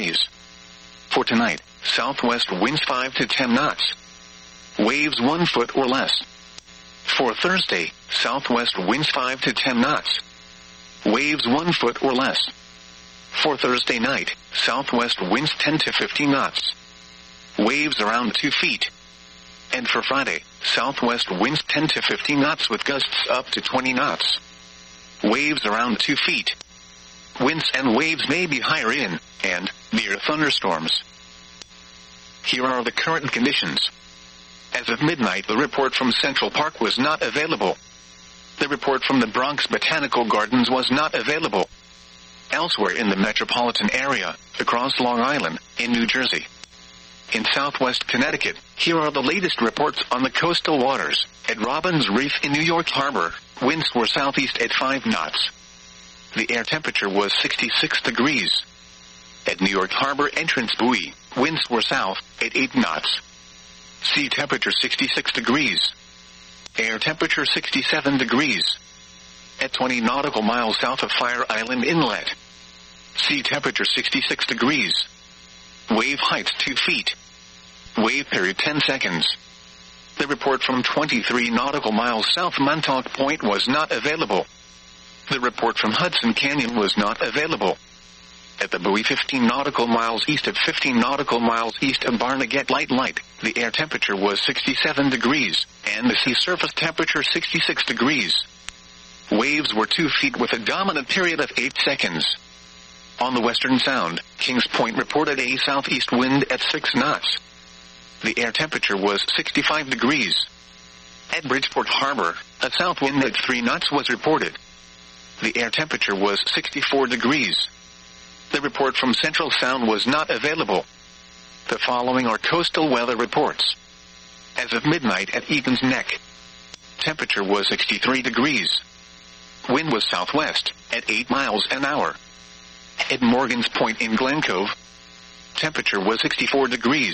For tonight, southwest winds 5 to 10 knots. Waves 1 foot or less. For Thursday, southwest winds 5 to 10 knots. Waves 1 foot or less. For Thursday night, southwest winds 10 to 15 knots. Waves around 2 feet. And for Friday, southwest winds 10 to 15 knots with gusts up to 20 knots. Waves around 2 feet. Winds and waves may be higher in and near thunderstorms. Here are the current conditions. As of midnight, the report from Central Park was not available. The report from the Bronx Botanical Gardens was not available. Elsewhere in the metropolitan area, across Long Island, in New Jersey. In southwest Connecticut, here are the latest reports on the coastal waters. At Robbins Reef in New York Harbor, winds were southeast at 5 knots. The air temperature was 66 degrees. At New York Harbor Entrance Buoy, winds were south at 8 knots. Sea temperature 66 degrees. Air temperature 67 degrees. At 20 nautical miles south of Fire Island Inlet. Sea temperature 66 degrees. Wave height 2 feet. Wave period 10 seconds. The report from 23 nautical miles south Montauk Point was not available. The report from Hudson Canyon was not available. At the buoy 15 nautical miles east of 15 nautical miles east of Barnegat Light, the air temperature was 67 degrees, and the sea surface temperature 66 degrees. Waves were 2 feet with a dominant period of 8 seconds. On the Western Sound, Kings Point reported a southeast wind at 6 knots. The air temperature was 65 degrees. At Bridgeport Harbor, a south wind at 3 knots was reported. The air temperature was 64 degrees. The report from Central Sound was not available. The following are coastal weather reports. As of midnight at Egan's Neck, temperature was 63 degrees. Wind was southwest at 8 miles an hour. At Morgan's Point in Glen Cove, temperature was 64 degrees.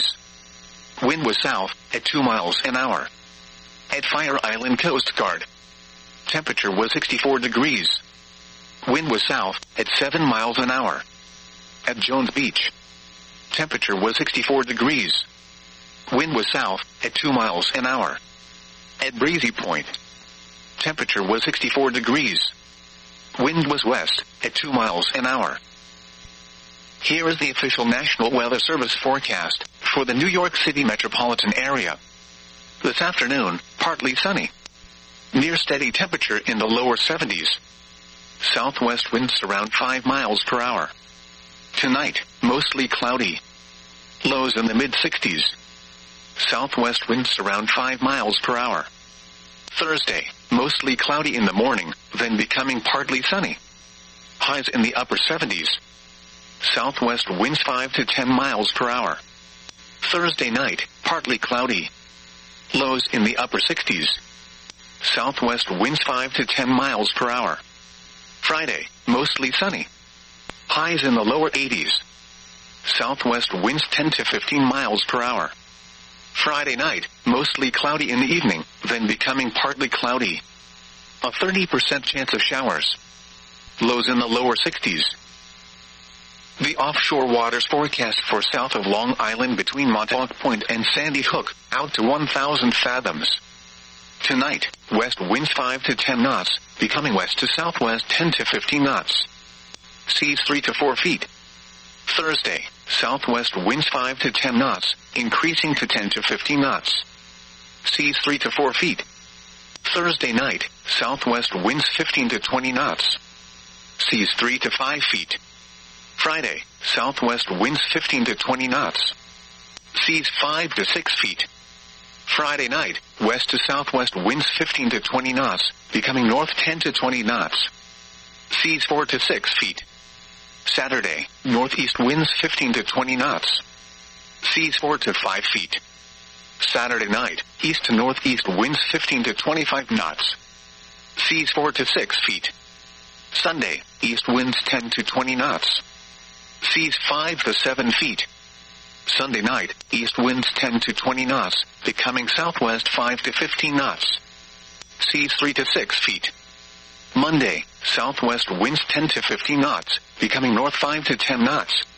Wind was south at 2 miles an hour. At Fire Island Coast Guard, temperature was 64 degrees. Wind was south at 7 miles an hour. At Jones Beach, temperature was 64 degrees. Wind was south at 2 miles an hour. At Breezy Point, temperature was 64 degrees. Wind was west at 2 miles an hour. Here is the official National Weather Service forecast for the New York City metropolitan area. This afternoon, partly sunny. Near steady temperature in the lower 70s. Southwest winds around 5 miles per hour. Tonight, mostly cloudy. Lows in the mid-60s. Southwest winds around 5 miles per hour. Thursday, mostly cloudy in the morning, then becoming partly sunny. Highs in the upper 70s. Southwest winds 5 to 10 miles per hour. Thursday night, partly cloudy. Lows in the upper 60s. Southwest winds 5 to 10 miles per hour. Friday, mostly sunny. Highs in the lower 80s. Southwest winds 10 to 15 miles per hour. Friday night, mostly cloudy in the evening, then becoming partly cloudy. A 30% chance of showers. Lows in the lower 60s. The offshore waters forecast for south of Long Island between Montauk Point and Sandy Hook, out to 1,000 fathoms. Tonight, west winds 5 to 10 knots, becoming west to southwest 10 to 15 knots. Seas 3 to 4 feet. Thursday, southwest winds 5 to 10 knots, increasing to 10 to 15 knots. Seas 3 to 4 feet. Thursday night, southwest winds 15 to 20 knots. Seas 3 to 5 feet. Friday, southwest winds 15 to 20 knots. Seas 5 to 6 feet. Friday night, west to southwest winds 15 to 20 knots, becoming north 10 to 20 knots. Seas 4 to 6 feet. Saturday, northeast winds 15 to 20 knots. Seas 4 to 5 feet. Saturday night, east to northeast winds 15 to 25 knots. Seas 4 to 6 feet. Sunday, east winds 10 to 20 knots. Seas 5 to 7 feet. Sunday night, east winds 10 to 20 knots, becoming southwest 5 to 15 knots. Seas 3 to 6 feet. Monday, southwest winds 10 to 15 knots, becoming north 5 to 10 knots.